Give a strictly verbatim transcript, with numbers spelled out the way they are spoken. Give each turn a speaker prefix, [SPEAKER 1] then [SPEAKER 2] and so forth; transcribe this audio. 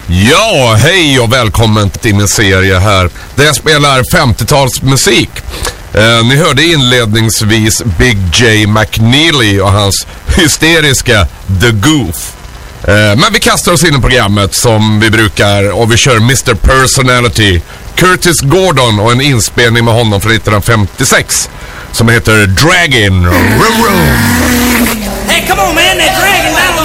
[SPEAKER 1] Ja, hej och välkommen till min serie här där jag spelar femtiotalsmusik. eh, Ni hörde inledningsvis Big J McNeely och hans hysteriska The Goof. eh, Men vi kastar oss in i programmet som vi brukar och vi kör mister Personality, Curtis Gordon och en inspelning med honom från nittonhundrafemtiosex som heter Draggin' Room.
[SPEAKER 2] Hey, come on man, that dragging down